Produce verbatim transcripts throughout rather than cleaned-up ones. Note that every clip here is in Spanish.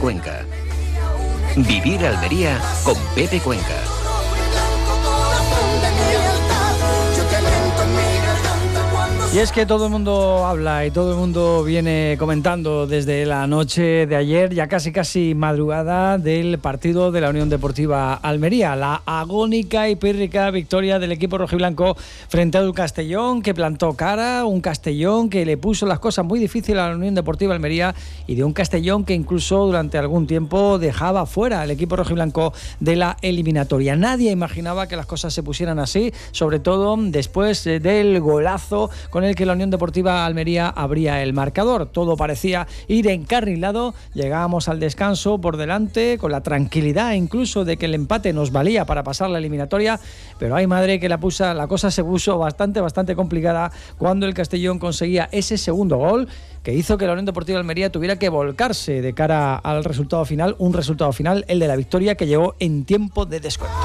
Cuenca. Vivir Almería con Pepe Cuenca. Y es que todo el mundo habla y todo el mundo viene comentando desde la noche de ayer, ya casi casi madrugada, del partido de la Unión Deportiva Almería. La agónica y pírrica victoria del equipo rojiblanco frente al Castellón, que plantó cara, un Castellón que le puso las cosas muy difíciles a la Unión Deportiva Almería, y de un Castellón que incluso durante algún tiempo dejaba fuera al equipo rojiblanco de la eliminatoria. Nadie imaginaba que las cosas se pusieran así, sobre todo después del golazo con el que la Unión Deportiva Almería abría el marcador. Todo parecía ir encarrilado, llegábamos al descanso por delante, con la tranquilidad incluso de que el empate nos valía para pasar la eliminatoria, pero ay madre que la, pusa, la cosa se puso bastante, bastante complicada cuando el Castellón conseguía ese segundo gol que hizo que la Unión Deportiva Almería tuviera que volcarse de cara al resultado final, un resultado final, el de la victoria, que llegó en tiempo de descuento.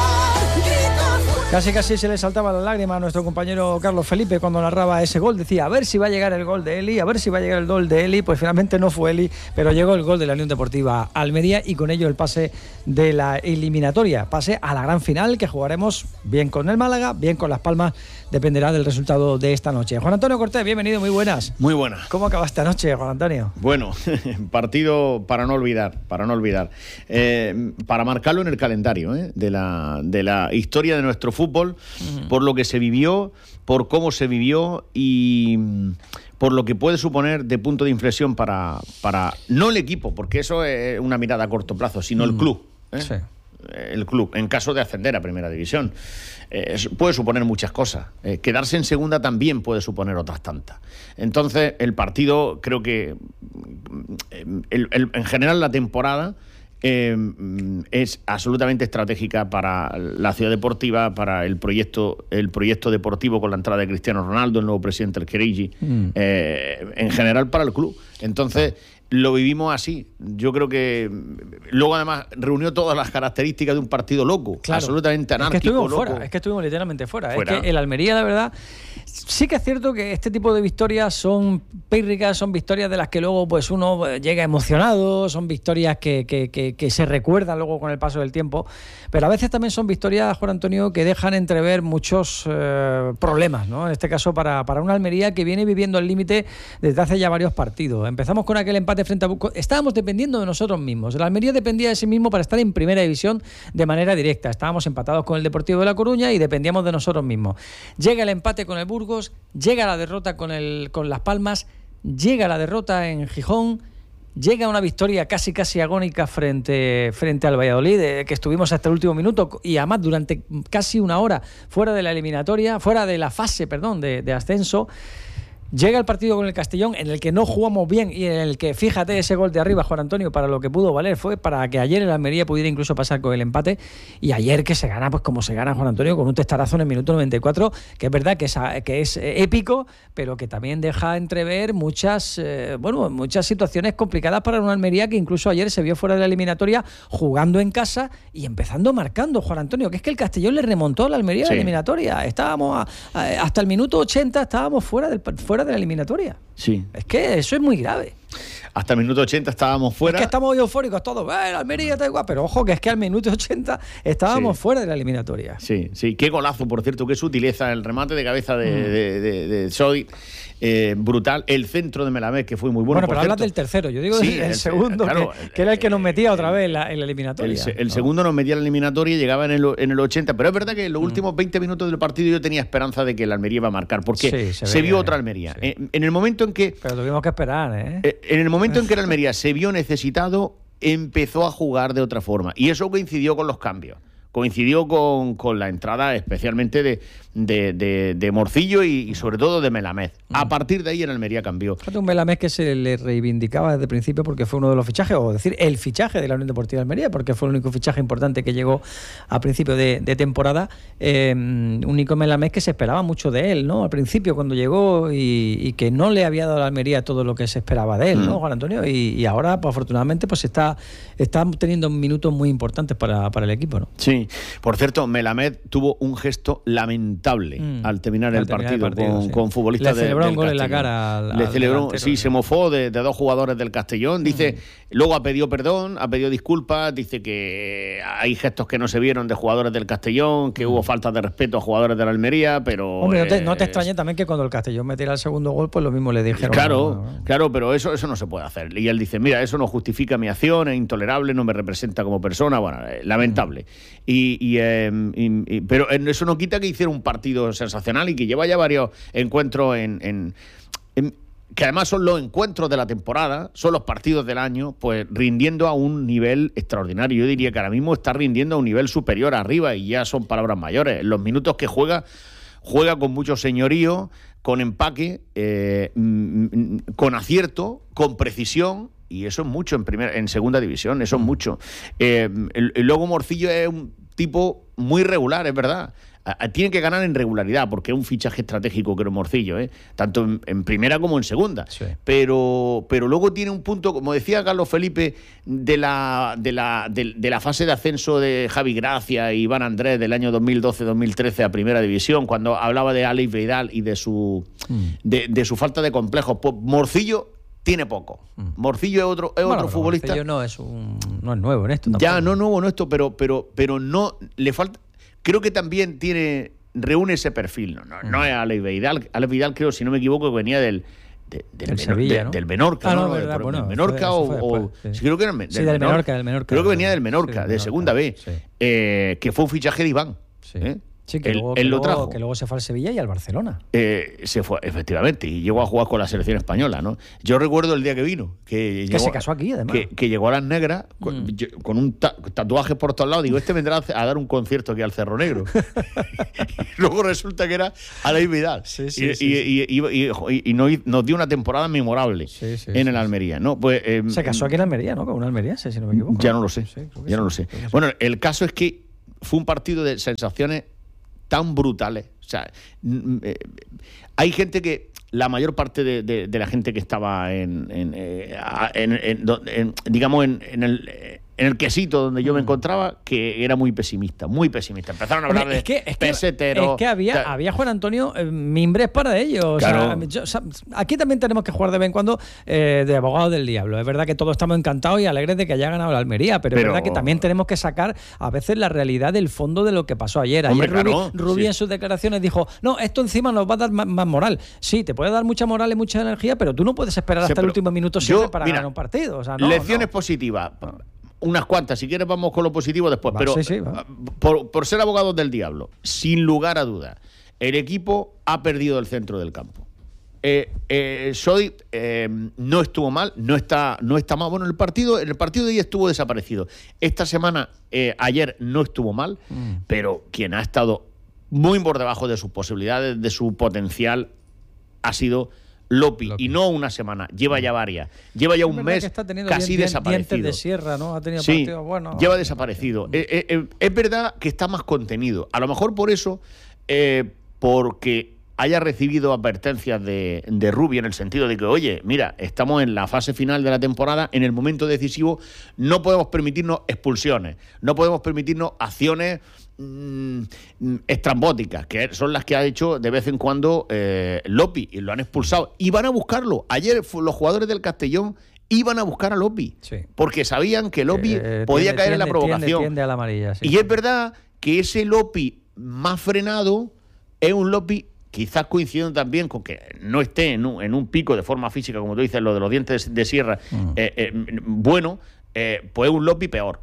Casi casi se le saltaba la lágrima a nuestro compañero Carlos Felipe cuando narraba ese gol. Decía, a ver si va a llegar el gol de Eli, a ver si va a llegar el gol de Eli. Pues finalmente no fue Eli, pero llegó el gol de la Unión Deportiva Almería y con ello el pase de la eliminatoria. Pase a la gran final, que jugaremos bien con el Málaga, bien con Las Palmas. Dependerá del resultado de esta noche. Juan Antonio Cortés, bienvenido, muy buenas. Muy buenas. ¿Cómo acabaste anoche, Juan Antonio? Bueno, partido para no olvidar, para no olvidar. Eh, para marcarlo en el calendario ¿eh? de, la, de la historia de nuestro fútbol, uh-huh. por lo que se vivió, por cómo se vivió y por lo que puede suponer de punto de inflexión para, para no el equipo, porque eso es una mirada a corto plazo, sino uh-huh. el club. ¿eh? Sí. El club, en caso de ascender a Primera División. Eh, puede suponer muchas cosas. Eh, quedarse en segunda también puede suponer otras tantas. Entonces, el partido, creo que el, el, en general la temporada eh, es absolutamente estratégica para la ciudad deportiva, para el proyecto, el proyecto deportivo con la entrada de Cristiano Ronaldo, el nuevo presidente del Kherigi, mm. eh, en general para el club. Entonces, lo vivimos así. Yo creo que luego además reunió todas las características de un partido loco, claro. absolutamente anárquico. Es que estuvimos loco. fuera, es que estuvimos literalmente fuera. fuera. Es que el Almería, la verdad, sí que es cierto que este tipo de victorias son pírricas, son victorias de las que luego pues uno llega emocionado, son victorias que, que, que, que se recuerdan luego con el paso del tiempo, pero a veces también son victorias, Juan Antonio, que dejan entrever muchos eh, problemas, ¿no? En este caso para, para una Almería que viene viviendo al límite desde hace ya varios partidos. Empezamos con aquel empate frente a Buco. Estábamos dependiendo de nosotros mismos. El Almería dependía de sí mismo para estar en Primera División de manera directa. Estábamos empatados con el Deportivo de La Coruña y dependíamos de nosotros mismos. Llega el empate con el Burgos, llega la derrota con, el, con Las Palmas, llega la derrota en Gijón, llega una victoria casi casi agónica frente, frente al Valladolid, eh, que estuvimos hasta el último minuto y además durante casi una hora fuera de la eliminatoria, fuera de la fase, perdón, de, de ascenso. Llega el partido con el Castellón, en el que no jugamos bien y en el que, fíjate, ese gol de arriba, Juan Antonio, para lo que pudo valer fue para que ayer el Almería pudiera incluso pasar con el empate, y ayer que se gana, pues como se gana, Juan Antonio, con un testarazo en el minuto noventa y cuatro, que es verdad que es, que es épico, pero que también deja entrever muchas, eh, bueno, muchas situaciones complicadas para una Almería que incluso ayer se vio fuera de la eliminatoria, jugando en casa y empezando marcando, Juan Antonio, que es que el Castellón le remontó a la Almería sí. la eliminatoria. Estábamos a, a, hasta el minuto ochenta estábamos fuera del fuera de la eliminatoria. Sí. Es que eso es muy grave. Hasta el minuto ochenta estábamos fuera. Es que estamos eufóricos todos. Eh, la Almería está igual. Pero ojo, que es que al minuto ochenta estábamos sí. fuera de la eliminatoria. Sí, sí. Qué golazo, por cierto, qué sutileza. El remate de cabeza de, mm. de, de, de Sodi. Eh, brutal. El centro de Melamed, que fue muy bueno. Bueno, por pero cierto. hablas del tercero. Yo digo sí, del el segundo, claro, que, que era el que nos metía otra vez en la, en la eliminatoria. El, el ¿no? segundo nos metía en la eliminatoria y llegaba en el, en el ochenta. Pero es verdad que en los mm. últimos veinte minutos del partido yo tenía esperanza de que el Almería iba a marcar. Porque sí, se, se veía, vio otra Almería. Sí. En, en el momento en que. Pero tuvimos que esperar, ¿eh? En el momento en que el Almería se vio necesitado, empezó a jugar de otra forma. Y eso coincidió con los cambios. Coincidió con, con la entrada especialmente de, de, de, de Morcillo y, y sobre todo de Melamed. A partir de ahí en Almería cambió. Fíjate, un Melamed que se le reivindicaba desde el principio porque fue uno de los fichajes, o decir, el fichaje de la Unión Deportiva de Almería, porque fue el único fichaje importante que llegó a principio de, de temporada. Eh, único Melamed que se esperaba mucho de él, ¿no? Al principio cuando llegó y, y que no le había dado a la Almería todo lo que se esperaba de él, ¿no, Juan Antonio? Y, y ahora, pues afortunadamente, pues está, está teniendo minutos muy importantes para, para el equipo, ¿no? Sí. Sí. Por cierto, Melamed tuvo un gesto lamentable mm. al terminar, al el, terminar partido, el partido con, sí. con futbolistas Le celebró de, un gol en la cara al, Le al celebró, sí, se mofó de, de dos jugadores del Castellón. Dice, mm. luego ha pedido perdón, ha pedido disculpas, dice que hay gestos que no se vieron de jugadores del Castellón, que mm. hubo falta de respeto a jugadores de la Almería, pero... Hombre, no te, eh, no te extrañe también que cuando el Castellón metiera el segundo gol, pues lo mismo le dijeron. Claro, no, no. claro, pero eso, eso no se puede hacer. Y él dice, mira, eso no justifica mi acción, es intolerable, no me representa como persona, bueno, eh, lamentable. Mm. Y, y, eh, y, y pero eso no quita que hiciera un partido sensacional y que lleva ya varios encuentros en, en, en que además son los encuentros de la temporada, son los partidos del año, pues rindiendo a un nivel extraordinario. Yo diría que ahora mismo está rindiendo a un nivel superior arriba y ya son palabras mayores. En los minutos que juega, juega con mucho señorío, con empaque, eh, con acierto, con precisión. Y eso es mucho en primera, en segunda división, eso es mucho. Eh, el, el luego Morcillo es un tipo muy regular, es verdad. A, a, tiene que ganar en regularidad, porque es un fichaje estratégico, creo, Morcillo, ¿eh? Tanto en, en primera como en segunda. Sí. Pero, pero luego tiene un punto, como decía Carlos Felipe, de la, de la, de, de la fase de ascenso de Javi Gracia y Iván Andrés del año dos mil doce dos mil trece a primera división, cuando hablaba de Alex Vidal y de su, mm. de, de su falta de complejos. Pues Morcillo tiene poco. Morcillo es otro, es bueno, otro futbolista. Morcillo no es un, no es nuevo en esto tampoco. Ya, no es nuevo en esto, pero, pero, pero no le falta. Creo que también tiene, reúne ese perfil. No, no, no es Alex Vidal. Alex Vidal, creo, si no me equivoco, venía del de, del, del, Menor, Sevilla, de, ¿no? del Menorca, ah, ¿no? no, verdad, Por, bueno, Menorca fue, o, después, o sí. sí, creo que era del, sí, del Menorca, del Menorca. Creo que venía del Menorca, sí, del de Menorca, segunda B, sí. eh, que fue un fichaje de Iván. Sí. ¿eh? Sí, que, él, luego, él que, lo luego, trajo. que luego se fue al Sevilla y al Barcelona. Eh, se fue, efectivamente, y llegó a jugar con la selección española, ¿no? Yo recuerdo el día que vino. Que, que llegó, se casó aquí, además. Que, que llegó a las negras con, mm. con un ta tatuaje por todos lados. Digo, este vendrá a dar un concierto aquí al Cerro Negro. Y luego resulta que era Alex Vidal. Sí, sí, y, sí, y, sí. y, y, y, y nos, nos dio una temporada memorable sí, sí, en sí, el Almería, ¿no? Pues, eh, se casó aquí en Almería, ¿no? Con un almeriense, si no me equivoco. Ya no lo sé. Sí, ya no lo sé. Bueno, el caso es que fue un partido de sensaciones tan brutales. O sea, eh, hay gente que, la mayor parte de, de, de la gente que estaba en, en, eh, en, en, en digamos, en, en el... en el quesito donde yo me encontraba, que era muy pesimista, muy pesimista. Empezaron a hablar Hombre, es de que, es que, peseteros. Es que había, había Juan Antonio, eh, mimbres para ello. Claro. O sea, yo, o sea, aquí también tenemos que jugar de vez en cuando eh, de abogado del diablo. Es verdad que todos estamos encantados y alegres de que haya ganado la Almería, pero, pero es verdad que también tenemos que sacar a veces la realidad del fondo de lo que pasó ayer. Ayer Hombre, Rubi, claro, Rubi sí. en sus declaraciones dijo, no, esto encima nos va a dar más, más moral. Sí, te puede dar mucha moral y mucha energía, pero tú no puedes esperar sí, hasta el último minuto siempre para mira, ganar un partido. O sea, no, lecciones no. positivas. Unas cuantas, si quieres vamos con lo positivo después, va, pero sí, sí, va. por, por ser abogados del diablo, sin lugar a dudas, el equipo ha perdido el centro del campo. Eh, eh, Soy eh, no estuvo mal, no está, no está mal. Bueno, el partido, en el partido de hoy estuvo desaparecido. Esta semana, eh, ayer no estuvo mal, mm. pero quien ha estado muy por debajo de sus posibilidades, de su potencial, ha sido Lopi, Lopi, y no una semana, lleva ya varias, lleva ya un mes casi bien, desaparecido. Dientes de sierra, ¿no? Ha tenido sí, partidos buenos. Lleva desaparecido. Eh, eh, eh, es verdad que está más contenido. A lo mejor por eso, eh, porque haya recibido advertencias de, de Rubi en el sentido de que, oye, mira, estamos en la fase final de la temporada, en el momento decisivo, no podemos permitirnos expulsiones, no podemos permitirnos acciones mmm, estrambóticas, que son las que ha hecho de vez en cuando eh, Lopi, y lo han expulsado, y van a buscarlo. Ayer los jugadores del Castellón iban a buscar a Lopi, sí. porque sabían que Lopi eh, podía tiende, caer tiende, en la provocación. Tiende, tiende a la amarilla, sí, y sí. es verdad que ese Lopi más frenado es un Lopi, quizás coincidiendo también con que no esté en un, en un pico de forma física, como tú dices, lo de los dientes de sierra, mm. eh, eh, bueno, eh, pues es un Lopi peor.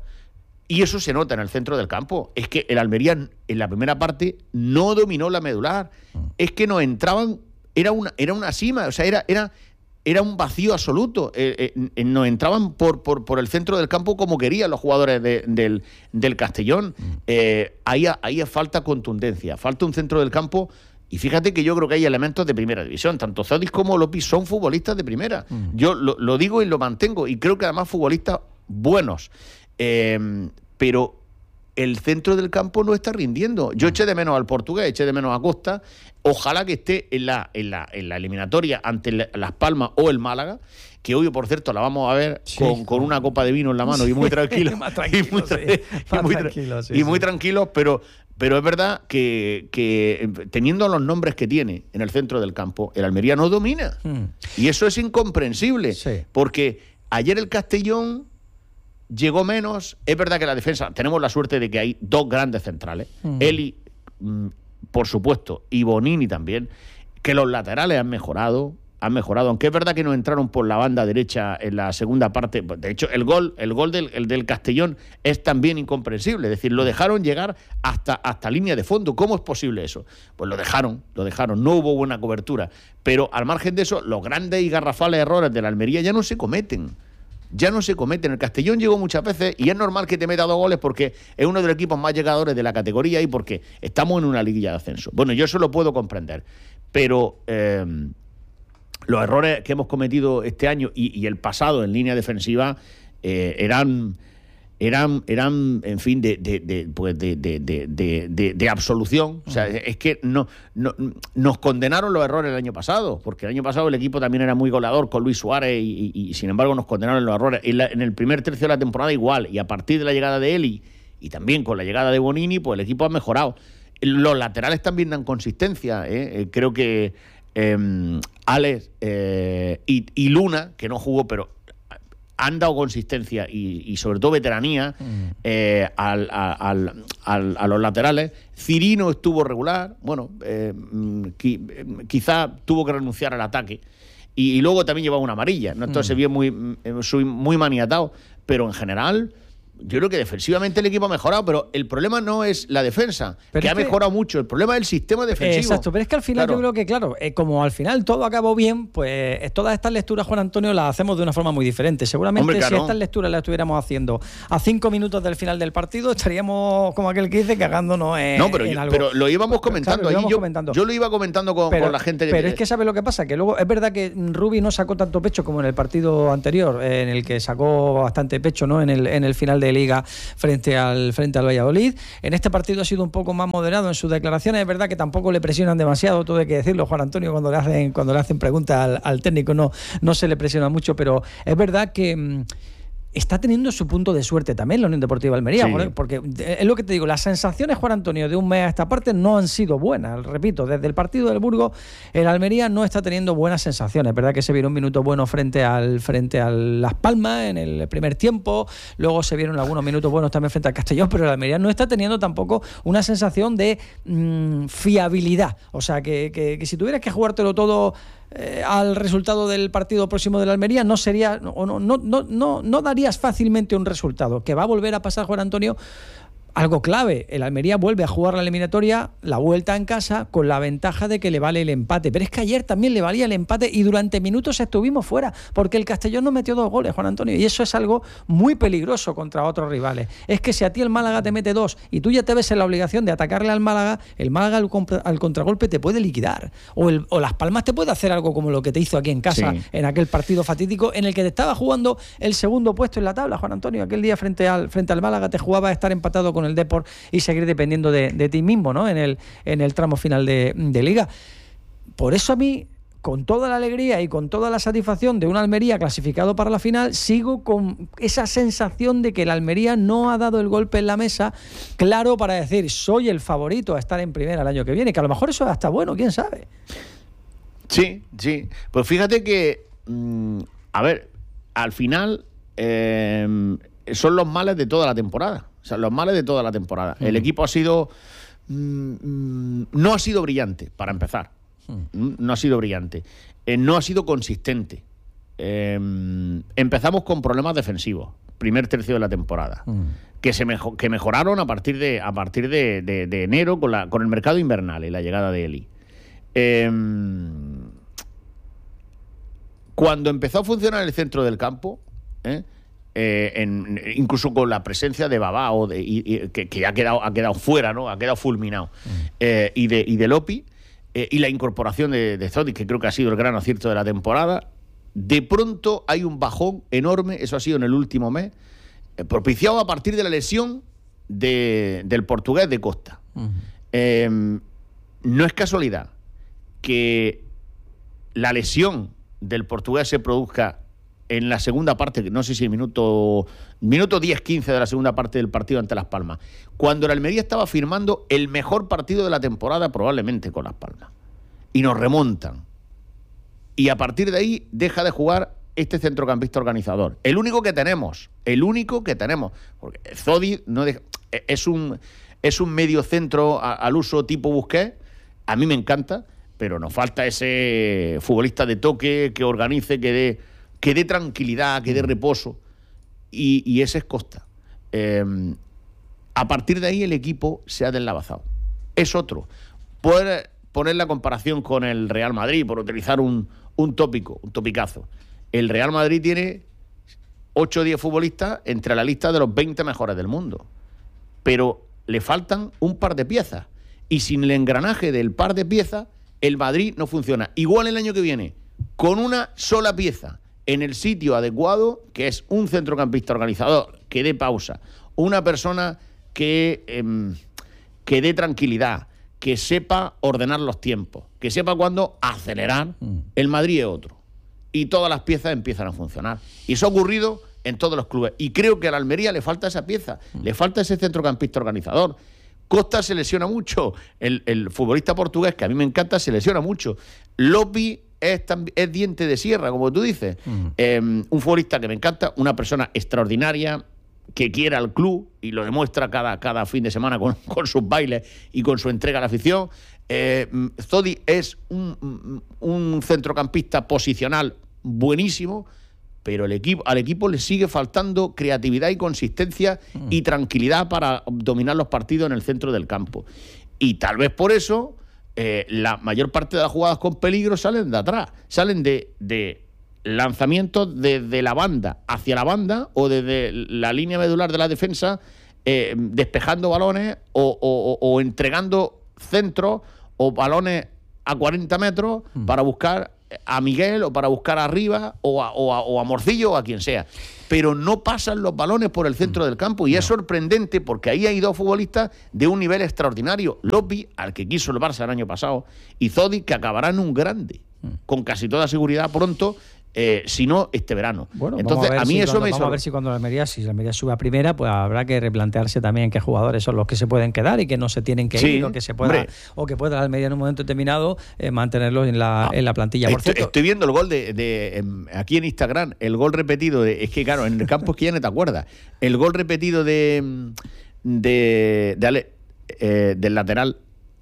Y eso se nota en el centro del campo. Es que el Almería, en la primera parte, no dominó la medular. Mm. Es que nos entraban, era una, era una cima, o sea, era, era, era un vacío absoluto. Eh, eh, nos entraban por, por, por el centro del campo como querían los jugadores de, del, del Castellón. Mm. Eh, ahí, ahí falta contundencia, falta un centro del campo. Y fíjate que yo creo que hay elementos de primera división. Tanto Zodis como Lopi son futbolistas de primera. Mm. Yo lo, lo digo y lo mantengo. Y creo que además futbolistas buenos. Eh, pero el centro del campo no está rindiendo. Yo eché de menos al portugués, eché de menos a Costa. Ojalá que esté en la, en la, en la eliminatoria ante Las Palmas o el Málaga, que hoy, por cierto, la vamos a ver sí, con, con una copa de vino en la mano y muy tranquilo. Más tranquilo, y muy, tra- sí. y muy, tra- tranquilo, sí, y muy sí. tranquilos, pero, pero es verdad que, que teniendo los nombres que tiene en el centro del campo, el Almería no domina. Hmm. Y eso es incomprensible, sí. porque ayer el Castellón llegó menos. Es verdad que la defensa, tenemos la suerte de que hay dos grandes centrales, hmm. Eli, por supuesto, y Bonini también, que los laterales han mejorado. Han mejorado, aunque es verdad que no entraron por la banda derecha en la segunda parte. De hecho, el gol, el gol del, el del Castellón es también incomprensible. Es decir, lo dejaron llegar hasta, hasta línea de fondo. ¿Cómo es posible eso? Pues lo dejaron, lo dejaron. No hubo buena cobertura. Pero al margen de eso, los grandes y garrafales errores de la Almería ya no se cometen. Ya no se cometen. El Castellón llegó muchas veces y es normal que te meta dos goles porque es uno de los equipos más llegadores de la categoría y porque estamos en una liguilla de ascenso. Bueno, yo eso lo puedo comprender. Pero... Eh, los errores que hemos cometido este año y, y el pasado en línea defensiva eh, eran, eran, eran, en fin, de, de, de, pues de, de, de, de, de absolución. O sea, es que no, no, nos condenaron los errores el año pasado, porque el año pasado el equipo también era muy goleador con Luis Suárez y, y, y sin embargo nos condenaron los errores. En, la, en el primer tercio de la temporada igual, y a partir de la llegada de Eli y también con la llegada de Bonini, pues el equipo ha mejorado. Los laterales también dan consistencia, ¿eh? Creo que Eh, Alex eh, y, y Luna, que no jugó, pero han dado consistencia y, y sobre todo veteranía mm. eh, al, al, al, a los laterales. Cirino estuvo regular, bueno, eh, qui, quizá tuvo que renunciar al ataque y, y luego también llevaba una amarilla, ¿no? Entonces mm. se vio muy, muy maniatado, pero en general... Yo creo que defensivamente el equipo ha mejorado, pero el problema no es la defensa, pero que ha que... mejorado mucho. El problema es el sistema defensivo. Exacto, pero es que al final claro. yo creo que, claro, eh, como al final todo acabó bien, pues todas estas lecturas, Juan Antonio, las hacemos de una forma muy diferente. Seguramente Hombre, claro. si estas lecturas las estuviéramos haciendo a cinco minutos del final del partido, estaríamos, como aquel que dice, cagándonos en, no, pero en yo, algo. pero lo íbamos comentando. Claro, lo íbamos ahí. Yo, comentando. yo lo iba comentando con, pero, con la gente. Pero es que ¿sabes lo que pasa? Que luego es verdad que Rubi no sacó tanto pecho como en el partido anterior, en el que sacó bastante pecho, ¿no? En el, en el final de Liga frente al frente al Valladolid. En este partido ha sido un poco más moderado en sus declaraciones. Es verdad que tampoco le presionan demasiado, todo hay que decirlo, Juan Antonio, cuando le hacen cuando le hacen preguntas al, al técnico no, no se le presiona mucho, pero es verdad que mmm, está teniendo su punto de suerte también la Unión Deportiva Almería, sí. porque es lo que te digo, las sensaciones, Juan Antonio, de un mes a esta parte no han sido buenas. Repito, desde el partido del Burgos, el Almería no está teniendo buenas sensaciones. Es verdad que se vieron un minuto bueno frente al frente a Las Palmas en el primer tiempo, luego se vieron algunos minutos buenos también frente al Castellón, pero el Almería no está teniendo tampoco una sensación de mmm, fiabilidad. O sea, que, que, que si tuvieras que jugártelo todo Eh, al resultado del partido próximo de la Almería, no sería o no, no, no, no, no darías fácilmente un resultado. Que va a volver a pasar, Juan Antonio, algo clave. El Almería vuelve a jugar la eliminatoria, la vuelta en casa, con la ventaja de que le vale el empate. Pero es que ayer también le valía el empate y durante minutos estuvimos fuera, porque el Castellón nos metió dos goles, Juan Antonio, y eso es algo muy peligroso contra otros rivales. Es que si a ti el Málaga te mete dos y tú ya te ves en la obligación de atacarle al Málaga, el Málaga al, contra, al contragolpe te puede liquidar. O, el, o Las Palmas te puede hacer algo como lo que te hizo aquí en casa, sí. en aquel partido fatídico en el que te estaba jugando el segundo puesto en la tabla, Juan Antonio. Aquel día frente al, frente al Málaga te jugaba a estar empatado con el Depor y seguir dependiendo de, de ti mismo, ¿no? En el, en el tramo final de, de Liga. Por eso a mí, con toda la alegría y con toda la satisfacción de una Almería clasificado para la final, sigo con esa sensación de que el Almería no ha dado el golpe en la mesa claro para decir, soy el favorito a estar en primera el año que viene, que a lo mejor eso es hasta bueno, quién sabe. Sí, sí. Pues fíjate que, mmm, a ver, al final eh, son los males de toda la temporada. O sea, los males de toda la temporada. Mm. El equipo ha sido... Mmm, no ha sido brillante, para empezar. Mm. No ha sido brillante. Eh, no ha sido consistente. Eh, empezamos con problemas defensivos. Primer tercio de la temporada. Mm. Que se mejo- que mejoraron a partir de a partir de, de, de enero con, la, con el mercado invernal y la llegada de Eli. Eh, cuando empezó a funcionar el centro del campo... ¿eh? Eh, en, incluso con la presencia de Babao de, y, y, que, que ha quedado ha quedado fuera, ¿no? Ha quedado fulminado mm. eh, y de y de Lopi eh, y la incorporación de, de Zodic, que creo que ha sido el gran acierto de la temporada. De pronto hay un bajón enorme, eso ha sido en el último mes, eh, propiciado a partir de la lesión de, del portugués de Costa. Uh-huh. Eh, no es casualidad que la lesión del portugués se produzca en la segunda parte, no sé si el minuto, minuto diez quince de la segunda parte del partido ante Las Palmas, cuando el Almería estaba firmando el mejor partido de la temporada probablemente con Las Palmas. Y nos remontan. Y a partir de ahí deja de jugar este centrocampista organizador. El único que tenemos, el único que tenemos. Porque Zodi no deja, es un es un medio centro a, al uso tipo Busquets. A mí me encanta, pero nos falta ese futbolista de toque que organice, que dé, que dé tranquilidad, que dé reposo. Y, y ese es Costa. Eh, a partir de ahí el equipo se ha deslavazado. Es otro. Poder poner la comparación con el Real Madrid, por utilizar un, un tópico, un topicazo. El Real Madrid tiene ocho o diez futbolistas entre la lista de los veinte mejores del mundo. Pero le faltan un par de piezas. Y sin el engranaje del par de piezas, el Madrid no funciona. Igual el año que viene, con una sola pieza en el sitio adecuado, que es un centrocampista organizador, que dé pausa, una persona que, eh, que dé tranquilidad, que sepa ordenar los tiempos, que sepa cuándo acelerar, el Madrid es otro. Y todas las piezas empiezan a funcionar. Y eso ha ocurrido en todos los clubes. Y creo que a la Almería le falta esa pieza, le falta ese centrocampista organizador. Costa se lesiona mucho, el, el futbolista portugués, que a mí me encanta, se lesiona mucho. Lopi es, es diente de sierra, como tú dices. Uh-huh. Eh, un futbolista que me encanta, una persona extraordinaria, que quiere al club y lo demuestra cada, cada fin de semana con, con sus bailes y con su entrega a la afición. Eh, Zodi es un, un centrocampista posicional buenísimo, pero el equipo, al equipo le sigue faltando creatividad y consistencia mm. y tranquilidad para dominar los partidos en el centro del campo. Y tal vez por eso eh, la mayor parte de las jugadas con peligro salen de atrás, salen de, de lanzamientos desde la banda hacia la banda o desde la línea medular de la defensa, eh, despejando balones o, o, o entregando centros o balones a cuarenta metros mm. para buscar a Miguel o para buscar arriba o a, o, a, o a Morcillo o a quien sea. Pero no pasan los balones por el centro mm. del campo y no. Es sorprendente porque ahí hay dos futbolistas de un nivel extraordinario. Lopi, al que quiso el Barça el año pasado, y Zodi, que acabará en un grande, mm. con casi toda seguridad pronto, eh, si no este verano. Bueno, entonces a, a mí si eso cuando, me vamos a ver si cuando la Almería, si la Almería sube a primera, pues habrá que replantearse también qué jugadores son los que se pueden quedar y que no se tienen que sí, ir o que se pueda hombre. o que pueda la Almería en un momento determinado eh, mantenerlos en la ah, en la plantilla. Por estoy, cierto, estoy viendo el gol de, de, de aquí en Instagram, el gol repetido de, es que claro, en el campo es que ya no te acuerdas. El gol repetido de de, de Ale, eh, del lateral.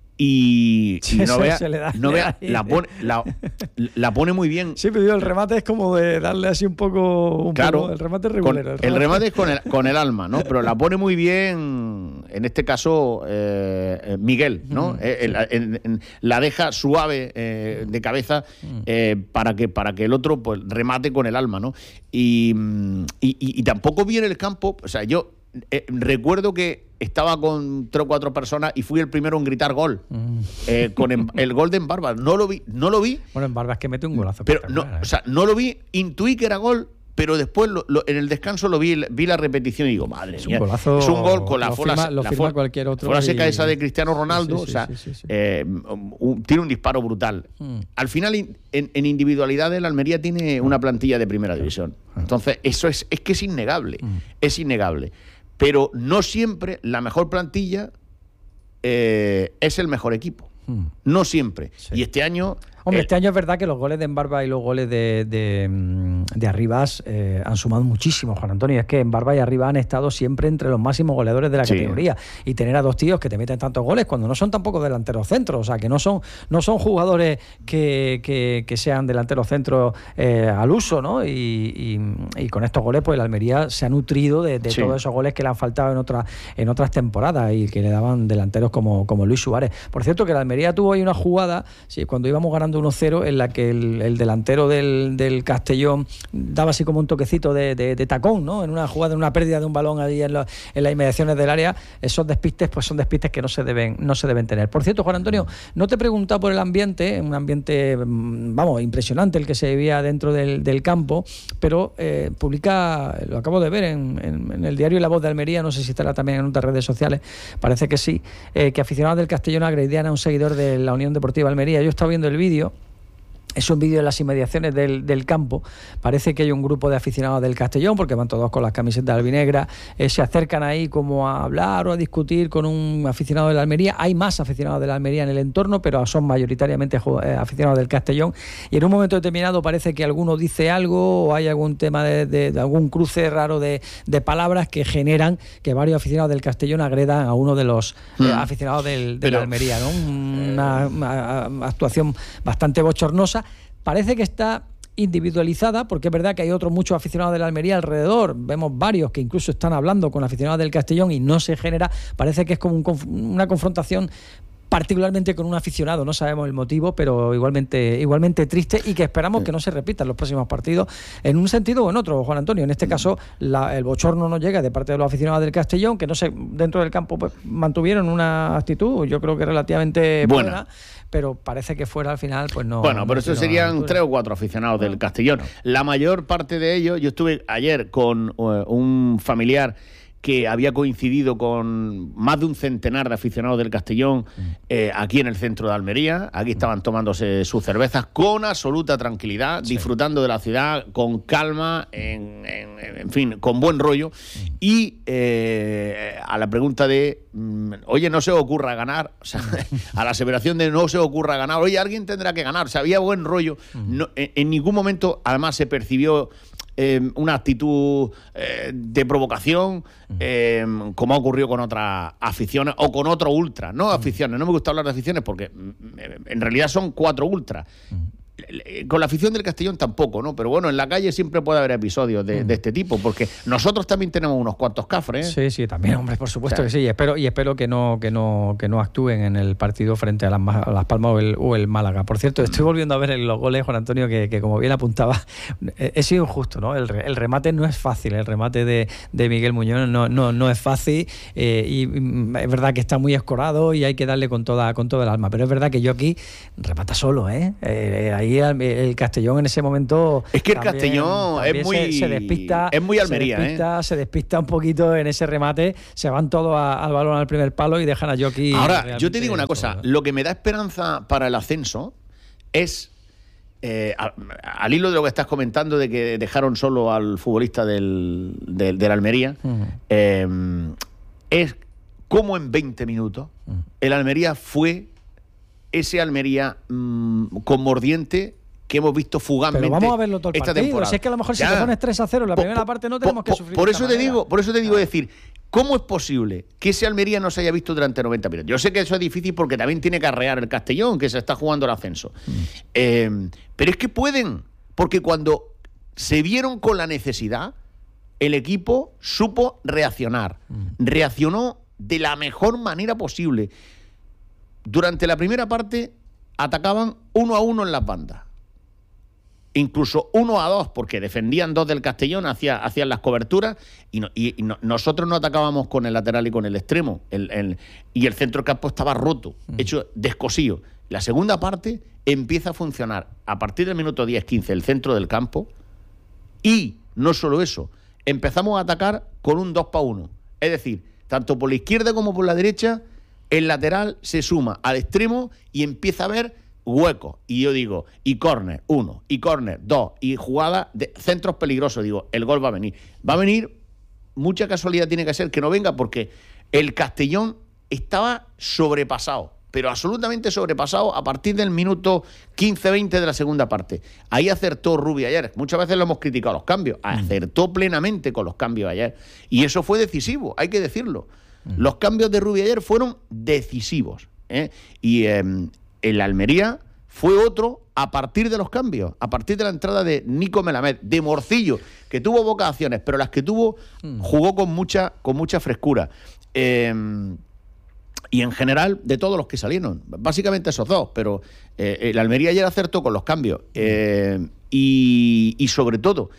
Y, y no vea, no vea la, pone, la, la pone muy bien. Sí, pero el remate es como de darle así un poco. Un claro, poco, el remate es regulero. El, el remate es con el, con el alma, ¿no? Pero la pone muy bien, en este caso, eh, Miguel, ¿no? Mm, eh, sí. en, en, en, la deja suave eh, de cabeza eh, para, que, para que el otro pues remate con el alma, ¿no? Y, y, y, y tampoco viene el campo, o sea, yo. Eh, recuerdo que estaba con tres o cuatro personas y fui el primero en gritar gol mm. eh, con em, el gol de Embarba. No lo vi, no lo vi. Bueno, Embarba es que mete un golazo. Pero no, ¿eh? O sea, no lo vi, intuí que era gol, pero después lo, lo, en el descanso lo vi, vi la repetición y digo, madre es mía, un golazo, es un gol con la fola, lo la firma cualquier otro. Fola seca y... esa de Cristiano Ronaldo, sí, sí, o sea, sí, sí, sí. Eh, un, tiene un disparo brutal. Mm. Al final, en, en individualidades, la Almería tiene una plantilla de primera división. Entonces, eso es, es que es innegable, mm. es innegable. Pero no siempre la mejor plantilla eh, es el mejor equipo. Hmm. No siempre. Sí. Y este año... Hombre, eh, este año es verdad que los goles de Embarba y los goles de, de, de Arribas eh, han sumado muchísimo, Juan Antonio. Es que Embarba y Arribas han estado siempre entre los máximos goleadores de la sí. categoría. Y tener a dos tíos que te meten tantos goles cuando no son tampoco delanteros centros. O sea, que no son no son jugadores que, que, que sean delanteros centros eh, al uso, ¿no? Y, y, y con estos goles, pues el Almería se ha nutrido de, de sí. todos esos goles que le han faltado en, otra, en otras temporadas y que le daban delanteros como, como Luis Suárez. Por cierto, que la Almería tuvo ahí una jugada, sí, cuando íbamos ganando ganando uno cero, en la que el, el delantero del, del Castellón daba así como un toquecito de, de, de tacón, ¿no? En una jugada, en una pérdida de un balón allí en, lo, en las inmediaciones del área. Esos despistes, pues son despistes que no se deben, no se deben tener. Por cierto, Juan Antonio, no te he preguntado por el ambiente, un ambiente, vamos, impresionante el que se vivía dentro del, del campo, pero eh, publica, lo acabo de ver en, en, en el diario La Voz de Almería, no sé si estará también en otras redes sociales, parece que sí, eh, que aficionados del Castellón agredían a un seguidor de la Unión Deportiva Almería. Yo estaba viendo el vídeo. Es un vídeo en las inmediaciones del, del campo. Parece que hay un grupo de aficionados del Castellón, porque van todos con las camisetas albinegras, eh, se acercan ahí como a hablar o a discutir con un aficionado de la Almería. Hay más aficionados de la Almería en el entorno, pero son mayoritariamente eh, aficionados del Castellón. Y en un momento determinado parece que alguno dice algo o hay algún tema de, de, de algún cruce raro de, de palabras que generan que varios aficionados del Castellón agredan a uno de los eh, mm. aficionados del, de pero, la Almería, ¿no? Una, eh... una, una actuación bastante bochornosa. Parece que está individualizada, porque es verdad que hay otros muchos aficionados de la Almería alrededor, vemos varios que incluso están hablando con aficionados del Castellón y no se genera, parece que es como un, una confrontación particularmente con un aficionado, no sabemos el motivo, pero igualmente igualmente triste y que esperamos que no se repita en los próximos partidos en un sentido o en otro, Juan Antonio. En este caso, la, el bochorno no llega de parte de los aficionados del Castellón, que no sé, dentro del campo pues, mantuvieron una actitud, yo creo que relativamente buena, buena pero parece que fuera al final, pues no. Bueno, no pero eso serían tres o cuatro aficionados bueno, del Castellón. Bueno. La mayor parte de ellos, yo estuve ayer con uh, un familiar que había coincidido con más de un centenar de aficionados del Castellón eh, aquí en el centro de Almería. Aquí estaban tomándose sus cervezas con absoluta tranquilidad, sí. disfrutando de la ciudad con calma, en, en, en fin, con buen rollo. Y eh, a la pregunta de, oye, no se ocurra ganar, o sea, a la aseveración de no se ocurra ganar, oye, alguien tendrá que ganar, o sea, había buen rollo. No, en, en ningún momento, además, se percibió Eh, una actitud eh, de provocación, eh, como ha ocurrido con otras aficiones o con otro ultra, no aficiones, no me gusta hablar de aficiones porque eh, en realidad son cuatro ultras. Con la afición del Castellón tampoco, ¿no? Pero bueno, en la calle siempre puede haber episodios de, de este tipo, porque nosotros también tenemos unos cuantos cafres, ¿eh? Sí, sí, también, hombre, por supuesto, o sea, que sí. Y espero, y espero que no, que no, que no actúen en el partido frente a las, a las Palmas o el, o el Málaga. Por cierto, estoy volviendo a ver los goles, Juan Antonio, que, que como bien apuntaba, he sido injusto, ¿no? El, el remate no es fácil, el remate de, de Miguel Muñoz no, no, no es fácil, eh, y es verdad que está muy escorado y hay que darle con toda, con toda el alma. Pero es verdad que yo aquí remata solo, ¿eh? eh ahí el Castellón en ese momento es que el también, Castellón también es muy se, se despista, es muy Almería, se despista, ¿eh? se despista un poquito en ese remate, se van todos a, al balón al primer palo y dejan a Jockey. Ahora, yo te digo una cosa, todo, ¿eh? Lo que me da esperanza para el ascenso es eh, al, al hilo de lo que estás comentando de que dejaron solo al futbolista del, del, del Almería, uh-huh. eh, es como en veinte minutos uh-huh. el Almería fue ese Almería mmm, con mordiente que hemos visto fugazmente. Pero vamos a verlo todo el esta partido. temporada. Si es que a lo mejor ya. Si te pones tres a cero en la po, primera po, parte no tenemos po, que sufrir. Por eso te manera. digo, por eso te digo ah. decir, ¿cómo es posible que ese Almería no se haya visto durante noventa minutos? Yo sé que eso es difícil porque también tiene que arrear el Castellón, que se está jugando el ascenso. Mm. Eh, pero es que pueden, porque cuando se vieron con la necesidad, el equipo supo reaccionar. Mm. Reaccionó de la mejor manera posible. Durante la primera parte atacaban uno a uno en las bandas. Incluso uno a dos, porque defendían dos del Castellón, hacían, hacían las coberturas, y, no, y, y no, nosotros no atacábamos con el lateral y con el extremo, el, el, y el centro del campo estaba roto, mm. hecho descosido. La segunda parte empieza a funcionar a partir del minuto diez quince el centro del campo, y no solo eso, empezamos a atacar con un dos para uno. Es decir, tanto por la izquierda como por la derecha, el lateral se suma al extremo y empieza a ver huecos. Y yo digo, y córner, uno, y córner, dos, y jugada de centros peligrosos. Digo, el gol va a venir. Va a venir, mucha casualidad tiene que ser que no venga, porque el Castellón estaba sobrepasado, pero absolutamente sobrepasado a partir del minuto quince veinte de la segunda parte. Ahí acertó Rubi ayer. Muchas veces lo hemos criticado los cambios. Acertó plenamente con los cambios ayer. Y eso fue decisivo, hay que decirlo. Los cambios de Rubi ayer fueron decisivos, ¿eh? Y eh, el Almería fue otro a partir de los cambios, a partir de la entrada de Nico Melamed, de Morcillo, que tuvo vocaciones, pero las que tuvo jugó con mucha, con mucha frescura. Eh, y en general de todos los que salieron, básicamente esos dos, pero eh, el Almería ayer acertó con los cambios eh, y, y sobre todo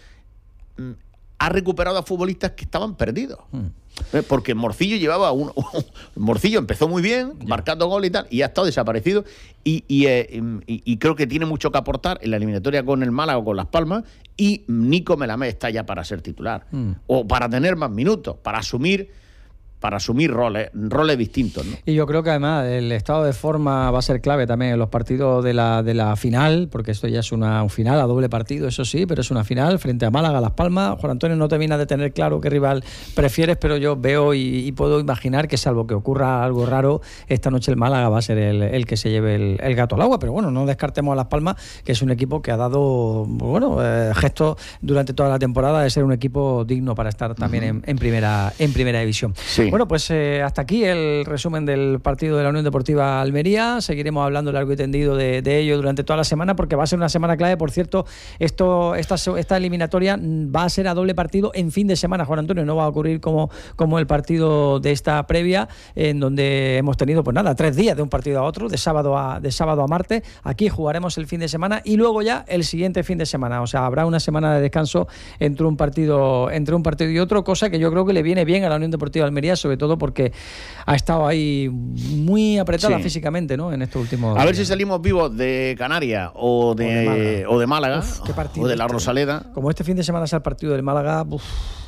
ha recuperado a futbolistas que estaban perdidos. Mm. Porque Morcillo llevaba un, un Morcillo empezó muy bien, yeah. marcando gol y tal, y ha estado desaparecido. Y, y, eh, y, y creo que tiene mucho que aportar en la eliminatoria con el Málaga o con Las Palmas. Y Nico Melamed está ya para ser titular. Mm. O para tener más minutos, para asumir. para asumir roles, roles distintos, ¿no? Y yo creo que además el estado de forma va a ser clave también en los partidos de la, de la final, porque esto ya es una un final a doble partido, eso sí, pero es una final frente a Málaga, Las Palmas. Juan Antonio no termina de tener claro qué rival prefieres, pero yo veo y, y puedo imaginar que salvo que ocurra algo raro, esta noche el Málaga va a ser el, el que se lleve el, el gato al agua, pero bueno, no descartemos a Las Palmas, que es un equipo que ha dado bueno eh, gestos durante toda la temporada de ser un equipo digno para estar también uh-huh. en, en primera en primera división. Sí. Bueno, pues eh, hasta aquí el resumen del partido de la Unión Deportiva Almería. Seguiremos hablando largo y tendido de, de ello durante toda la semana, porque va a ser una semana clave. Por cierto, esto esta, esta eliminatoria va a ser a doble partido en fin de semana, Juan Antonio. No va a ocurrir como, como el partido de esta previa, en donde hemos tenido, pues nada, tres días de un partido a otro, de sábado a, de sábado a martes. Aquí jugaremos el fin de semana y luego ya el siguiente fin de semana. O sea, habrá una semana de descanso entre un partido, entre un partido y otro, cosa que yo creo que le viene bien a la Unión Deportiva Almería, sobre todo porque ha estado ahí muy apretada sí. físicamente, ¿no? En estos últimos A ver días. si salimos vivos de Canarias o de, o de Málaga, o de, Málaga uf, qué partido o de la este, Rosaleda. Como este fin de semana sea el partido del Málaga, uf,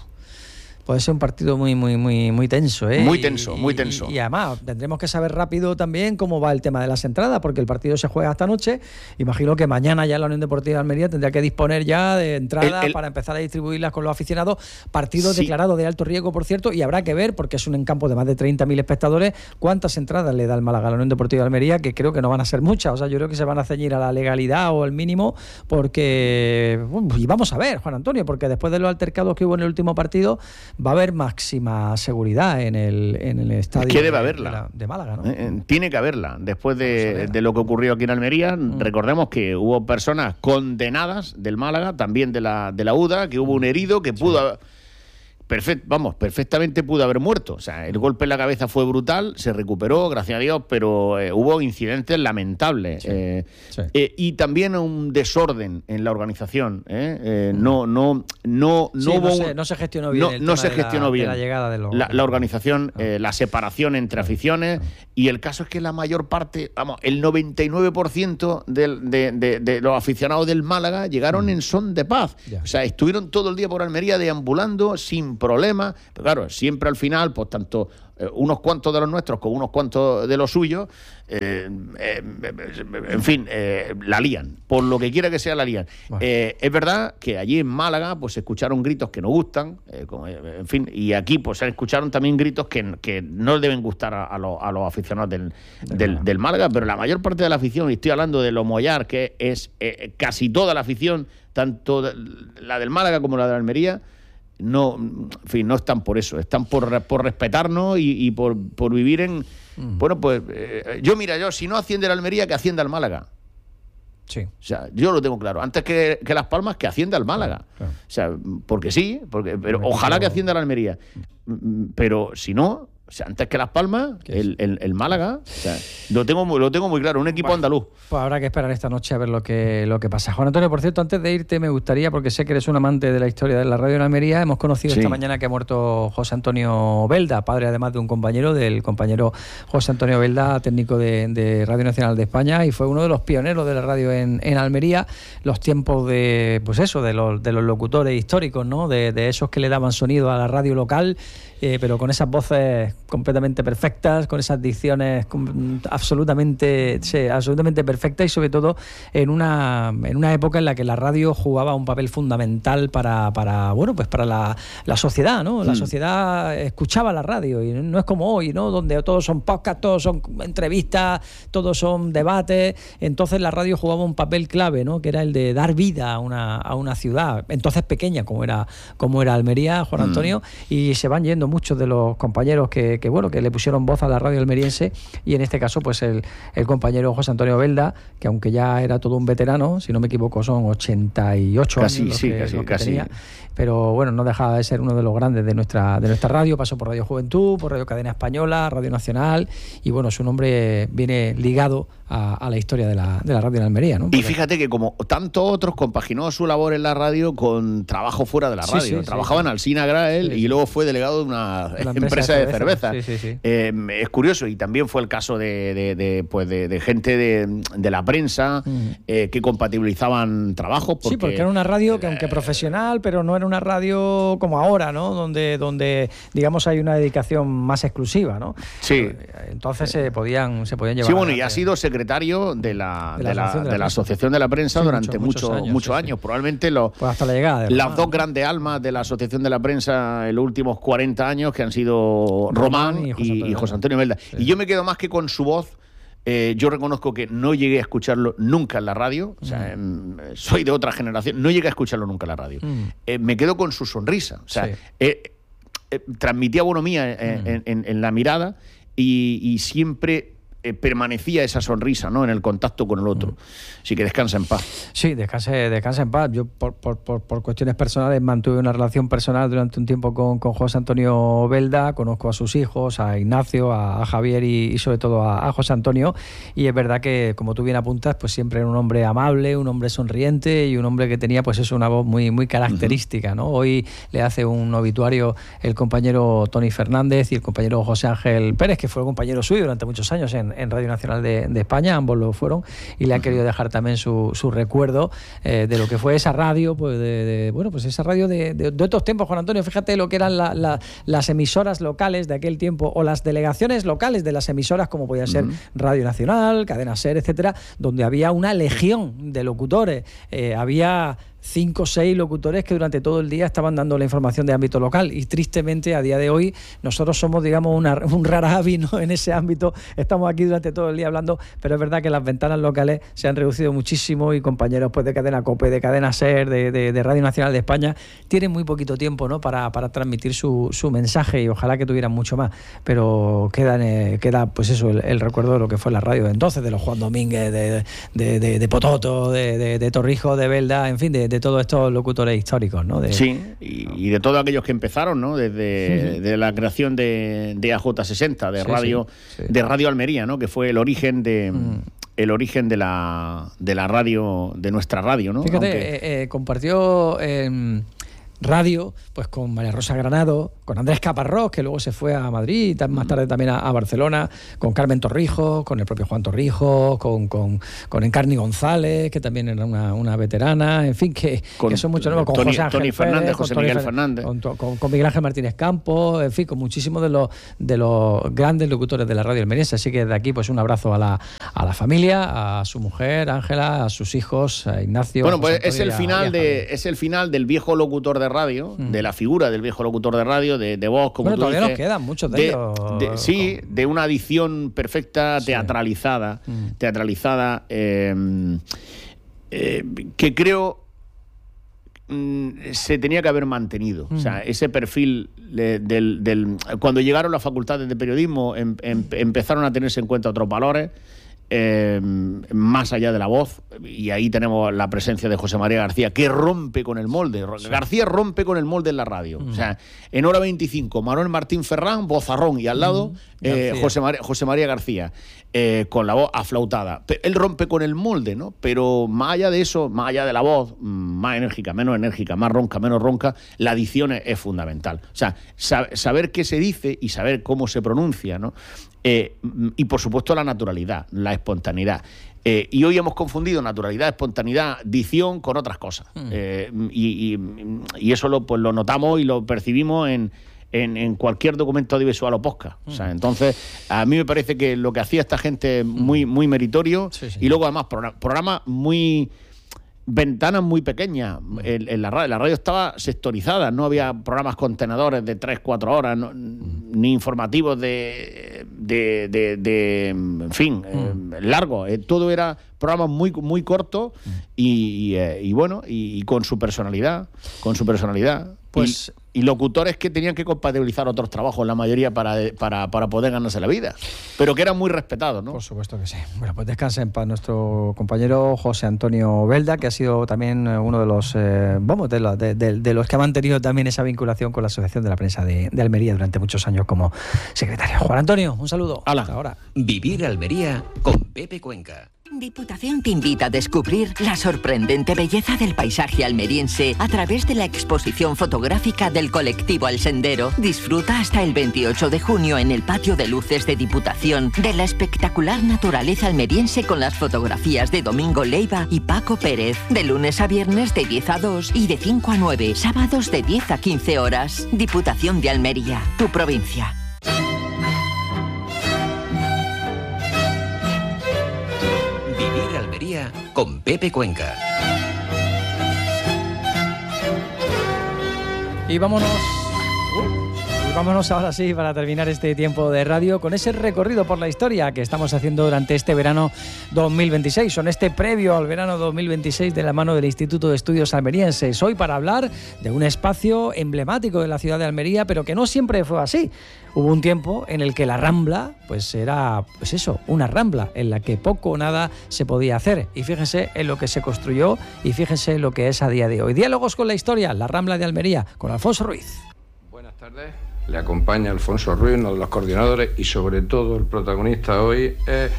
puede ser un partido muy muy muy muy tenso, ¿eh? Muy tenso, y, muy tenso. Y, y además tendremos que saber rápido también cómo va el tema de las entradas, porque el partido se juega esta noche. Imagino que mañana ya la Unión Deportiva de Almería tendrá que disponer ya de entradas el, el, para empezar a distribuirlas con los aficionados. Partido sí. declarado de alto riesgo, por cierto, y habrá que ver, porque es un encampo de más de treinta mil espectadores, cuántas entradas le da el Málaga a la Unión Deportiva de Almería, que creo que no van a ser muchas. O sea, yo creo que se van a ceñir a la legalidad o al mínimo, porque... Y vamos a ver, Juan Antonio, porque después de los altercados que hubo en el último partido, va a haber máxima seguridad en el, en el estadio es que debe haberla. De, la, de Málaga, ¿no? Eh, tiene que haberla. Después de, de lo que ocurrió aquí en Almería, mm. recordemos que hubo personas condenadas del Málaga, también de la, de la U D A, que hubo un herido que pudo... Sí. Haber, perfect, vamos, perfectamente pudo haber muerto. O sea, el golpe en la cabeza fue brutal, se recuperó, gracias a Dios, pero eh, hubo incidentes lamentables. Sí. Eh, sí. Eh, y también un desorden en la organización. ¿eh? Eh, no, no, no, no, sí, hubo no, se, no se gestionó bien. No, el no tema se de gestionó la, bien. De la llegada de los... La, la organización, ah. eh, la separación entre aficiones. Ah. Y el caso es que la mayor parte, vamos, el noventa y nueve por ciento de, de, de, de los aficionados del Málaga llegaron mm. en son de paz. Yeah. O sea, estuvieron todo el día por Almería deambulando sin problemas. Pero claro, siempre al final, pues tanto eh, unos cuantos de los nuestros como unos cuantos de los suyos, eh, eh, en fin, eh, la lían. Por lo que quiera que sea, la lían. Bueno. Eh, es verdad que allí en Málaga pues se escucharon gritos que no gustan, eh, como, en fin, y aquí pues se escucharon también gritos que, que no deben gustar a, a, los, a los aficionados del, del, del Málaga, pero la mayor parte de la afición, y estoy hablando de los Mollar, que es eh, casi toda la afición, tanto la del Málaga como la de la Almería, no, en fin, no están por eso, están por, por respetarnos y, y por, por vivir en... Mm. Bueno, pues eh, yo, mira, yo si no asciende la Almería, que ascienda al Málaga. Sí. O sea, yo lo tengo claro. Antes que, que Las Palmas, que ascienda al Málaga. Claro, claro. O sea, porque sí, porque, pero Muy ojalá claro. que ascienda la Almería. Pero si no... O sea, antes que Las Palmas, el, el, el Málaga, o sea, lo tengo muy, lo tengo muy claro, un equipo bueno, andaluz. Pues habrá que esperar esta noche a ver lo que, lo que pasa. Juan Antonio, por cierto, antes de irte me gustaría, porque sé que eres un amante de la historia de la radio en Almería, hemos conocido sí. esta mañana que ha muerto José Antonio Belda, padre además de un compañero, del compañero José Antonio Belda, técnico de, de Radio Nacional de España, y fue uno de los pioneros de la radio en, en Almería, los tiempos de, pues eso, de los, de los locutores históricos, ¿no? De, de esos que le daban sonido a la radio local, eh, pero con esas voces completamente perfectas, con esas dicciones absolutamente, sí, absolutamente perfectas, y sobre todo en una en una época en la que la radio jugaba un papel fundamental para, para bueno, pues para la, la sociedad, ¿no? La mm. sociedad escuchaba la radio, y no es como hoy, ¿no? Donde todos son podcasts, todos son entrevistas, todos son debates. Entonces la radio jugaba un papel clave, ¿no? Que era el de dar vida a una, a una ciudad, entonces pequeña como era, como era Almería, Juan Antonio, mm. y se van yendo muchos de los compañeros que que, que, bueno, que le pusieron voz a la radio almeriense, y en este caso pues el, el compañero José Antonio Belda, que aunque ya era todo un veterano, si no me equivoco son ochenta y ocho casi, años los sí, que, casi, los que casi. tenía, pero bueno, no dejaba de ser uno de los grandes de nuestra, de nuestra radio. Pasó por Radio Juventud, por Radio Cadena Española, Radio Nacional, y bueno, su nombre viene ligado a, a la historia de la, de la radio en Almería, ¿no? Porque... Y fíjate que como tantos otros compaginó su labor en la radio con trabajo fuera de la radio. Sí, sí, Trabajaba sí. en Alsina Grael Sí, sí. y luego fue delegado de una, La empresa, empresa de de cerveza. cerveza. Sí, sí, sí. Eh, es curioso, y también fue el caso de, de, de, pues de, de gente de, de la prensa Mm. eh, que compatibilizaban trabajos. Porque, sí, porque era una radio que aunque profesional, pero no era una radio como ahora, ¿no? Donde, donde digamos, hay una dedicación más exclusiva, ¿no? Sí. Entonces se podían, se podían llevar. Sí, bueno, y adelante. ha sido secretario de la, De la de la, Asociación de la de la Prensa. Asociación de la Prensa Sí, durante muchos- muchos muchos años. años, sí, años. sí. Probablemente los, Pues hasta la llegada de las Román, dos ¿no? grandes almas de la Asociación de la Prensa en los últimos cuarenta años, que han sido Román, Román y y José José Antonio, Antonio y José Antonio Belda. Sí. Y yo me quedo más que con su voz. Eh, yo reconozco que no llegué a escucharlo nunca en la radio, o sea, Mm. em, soy de otra generación, no llegué a escucharlo nunca en la radio. Mm. Eh, me quedo con su sonrisa, o sea, Sí. eh, eh, transmitía bonomía en, Mm. en- en- en la mirada, y, y siempre eh, permanecía esa sonrisa, ¿no?, en el contacto con el otro. Así que descansa en paz. Sí, descanse, descanse en paz. Yo por, por, por, por cuestiones personales mantuve una relación personal durante un tiempo con, con José Antonio Belda. Conozco a sus hijos, a Ignacio, a, a Javier y, y sobre todo a, a José Antonio, y es verdad que, como tú bien apuntas, pues siempre era un hombre amable, un hombre sonriente y un hombre que tenía pues eso, una voz muy, muy característica, ¿no? Hoy le hace un obituario el compañero Tony Fernández y el compañero José Ángel Pérez, que fue compañero suyo durante muchos años en, en Radio Nacional de, de España, ambos lo fueron, y le han querido dejar también su, su recuerdo eh, de lo que fue esa radio, pues de, de- bueno, pues esa radio de, de, de otros tiempos, Juan Antonio. Fíjate lo que eran la, la, las emisoras locales de aquel tiempo, o las delegaciones locales de las emisoras, como podía ser Ujú. Radio Nacional, Cadena SER, etcétera, donde había una legión de locutores. Eh, había cinco o seis locutores que durante todo el día estaban dando la información de ámbito local, y tristemente a día de hoy nosotros somos, digamos, una, un rara avis, ¿no?, en ese ámbito. Estamos aquí durante todo el día hablando, pero es verdad que las ventanas locales se han reducido muchísimo, y compañeros pues de Cadena COPE, de Cadena SER, de, de, de Radio Nacional de España tienen muy poquito tiempo, ¿no?, para, para transmitir su, su mensaje, y ojalá que tuvieran mucho más, pero queda, eh, queda pues eso, el, el recuerdo de lo que fue la radio de entonces, de los Juan Domínguez, de, de, de, de Pototo, de, de, de Torrijos, de Belda, en fin, de de todos estos locutores históricos, ¿no? De, Sí, y, y de todos aquellos que empezaron, ¿no?, desde Sí. de la creación de, de A J sesenta, de Sí, radio, sí, sí. de Radio Almería, ¿no?, que fue el origen de Mm. el origen de la de la radio, de nuestra radio, ¿no? Fíjate, Aunque- eh, eh, compartió eh, radio pues con María Rosa Granado, con Andrés Caparrós, que luego se fue a Madrid, y tam- más tarde también a, a Barcelona, con Carmen Torrijos, con el propio Juan Torrijos, con, con, con Encarni González, que también era una, una veterana, en fin, que, Con que son muchos nuevos, con Tony- José Ángel Tony Fernández, Pérez, con José Tony Miguel Fer- Fernández. Con, to- con- con Miguel Ángel Martínez Campos, en fin, con muchísimos de los de los grandes locutores de la radio almeriense. Así que de aquí pues un abrazo a la, a la familia, a su mujer, Ángela, a sus hijos, a Ignacio. Bueno, a pues José es Antonio el y a- y final a de Javier. es el final del viejo locutor de radio, Mm. de la figura del viejo locutor de radio, de, de voz, como Bueno, tú todavía dices, nos quedan muchos de de- ellos, de- sí, con- de una edición perfecta, Sí. teatralizada, Mm. teatralizada, eh, eh, que creo mm, se tenía que haber mantenido. Mm. O sea, ese perfil de- del, del- cuando llegaron las facultades de periodismo em- em- empezaron a tenerse en cuenta otros valores. Eh, más allá de la voz, y ahí tenemos la presencia de José María García, que rompe con el molde. García rompe con el molde en la radio. Mm. O sea, en hora veinticinco, Manuel Martín Ferrán, vozarrón, y al lado Mm. eh, García. José, María, José María García, eh, con la voz aflautada. Pe- Él rompe con el molde, ¿no? Pero más allá de eso, más allá de la voz, mm, más enérgica, menos enérgica, más ronca, menos ronca, la dicción es, es fundamental. O sea, sab- saber qué se dice y saber cómo se pronuncia, ¿no? Eh, y por supuesto la naturalidad, la espontaneidad. Eh, y hoy hemos confundido naturalidad, espontaneidad, dicción con otras cosas. Mm. Eh, y, y- y eso lo, pues, lo notamos y lo percibimos en, en, en cualquier documento audiovisual o podcast. O sea, entonces, a mí me parece que lo que hacía esta gente es muy, muy meritorio. Sí, sí. Y luego, además, programa- programas muy... ventanas muy pequeñas. En, en la radio, la radio estaba sectorizada, no había programas contenedores de tres, cuatro horas, no- ni informativos de, de, de, de, en fin, eh, largos. Eh, todo era programas muy, muy cortos y, y, eh, y bueno, y, y con su personalidad, con su personalidad. Pues y locutores que tenían que compatibilizar otros trabajos, la mayoría para, para, para poder ganarse la vida, pero que eran muy respetados, ¿no? Por supuesto que sí. Bueno, pues descansen para nuestro compañero José Antonio Belda, que ha sido también uno de los eh, vamos de, la, de, de, de los que ha mantenido también esa vinculación con la Asociación de la Prensa de, de Almería durante muchos años como secretario. Juan Antonio, un saludo. Hala. Hasta ahora. Vivir Almería con Pepe Cuenca. Diputación te invita a descubrir la sorprendente belleza del paisaje almeriense a través de la exposición fotográfica del colectivo El Sendero. Disfruta hasta el veintiocho de junio en el patio de luces de Diputación de la espectacular naturaleza almeriense con las fotografías de Domingo Leiva y Paco Pérez. De lunes a viernes de diez a dos y de cinco a nueve, sábados de diez a quince horas. Diputación de Almería, tu provincia. Con Pepe Cuenca. Y vámonos. Uh, y vámonos ahora sí para terminar este tiempo de radio con ese recorrido por la historia que estamos haciendo durante este verano dos mil veintiséis, son este previo al verano dos mil veintiséis de la mano del Instituto de Estudios Almerienses. Hoy para hablar de un espacio emblemático de la ciudad de Almería, pero que no siempre fue así. Hubo un tiempo en el que la Rambla, pues era, pues eso, una Rambla, en la que poco o nada se podía hacer. Y fíjense en lo que se construyó y fíjense en lo que es a día de hoy. Diálogos con la historia, la Rambla de Almería, con Alfonso Ruiz. Buenas tardes, le acompaña Alfonso Ruiz, uno de los coordinadores, y sobre todo el protagonista hoy es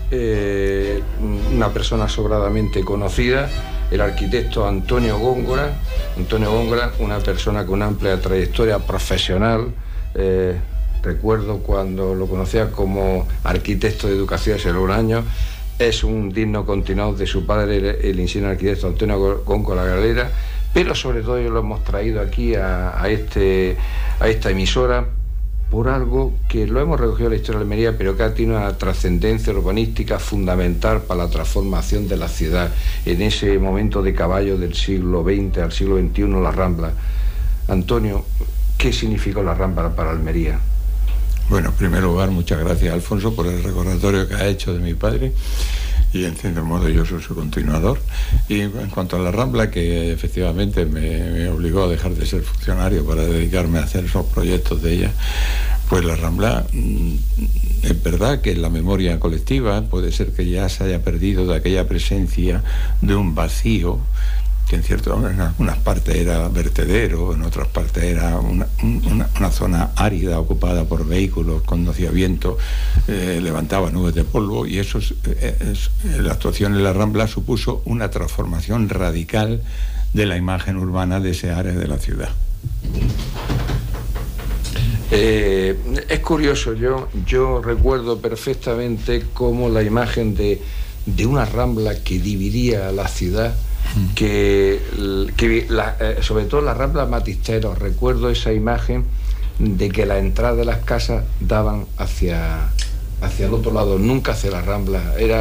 eh, una persona sobradamente conocida, el arquitecto Antonio Góngora. Antonio Góngora, una persona con una amplia trayectoria profesional. Eh, Recuerdo cuando lo conocía como arquitecto de educación hace algunos años. Es un digno continuado de su padre, el, el insigne arquitecto Antonio Góngora Galera, pero sobre todo lo hemos traído aquí a, a, este, a esta emisora por algo que lo hemos recogido en la historia de Almería, pero que tiene una trascendencia urbanística fundamental para la transformación de la ciudad en ese momento de caballo del siglo veinte al siglo veintiuno, la Rambla. Antonio, ¿qué significó la Rambla para Almería? Bueno, en primer lugar, muchas gracias, Alfonso, por el recordatorio que ha hecho de mi padre, y en cierto modo yo soy su continuador. Y en cuanto a la Rambla, que efectivamente me, me obligó a dejar de ser funcionario para dedicarme a hacer esos proyectos de ella, pues la Rambla, es verdad que en la memoria colectiva puede ser que ya se haya perdido de aquella presencia de un vacío, que en cierto, en algunas partes era vertedero, en otras partes era una, una, una zona árida ocupada por vehículos, cuando hacía viento eh, levantaba nubes de polvo, y eso es, es, la actuación en la Rambla supuso una transformación radical de la imagen urbana de ese área de la ciudad. Eh, es curioso, yo, yo recuerdo perfectamente cómo la imagen de, de una Rambla que dividía la ciudad, que, que la, eh, sobre todo la Rambla Matisteros, recuerdo esa imagen de que la entrada de las casas daban hacia, hacia el otro lado, nunca hacia la Rambla. Era